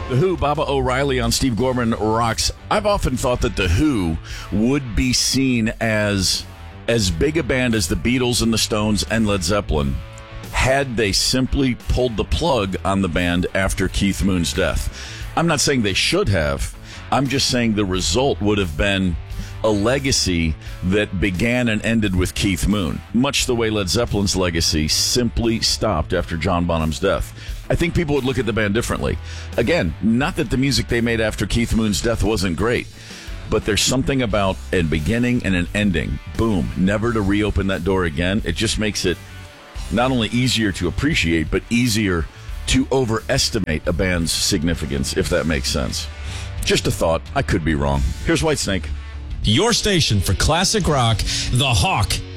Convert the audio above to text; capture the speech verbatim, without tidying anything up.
The Who, Baba O'Reilly on Steve Gorman Rocks. I've often thought that The Who would be seen as as big a band as the Beatles and the Stones and Led Zeppelin had they simply pulled the plug on the band after Keith Moon's death. I'm not saying they should have. I'm just saying the result would have been a legacy that began and ended with Keith Moon, much the way Led Zeppelin's legacy simply stopped after John Bonham's death. I think people would look at the band differently. Again, not that the music they made after Keith Moon's death wasn't great, but there's something about a beginning and an ending. Boom, never to reopen that door again. It just makes it not only easier to appreciate, but easier to overestimate a band's significance, if that makes sense. Just a thought. I could be wrong. Here's Whitesnake. Your station for classic rock, The Hawk.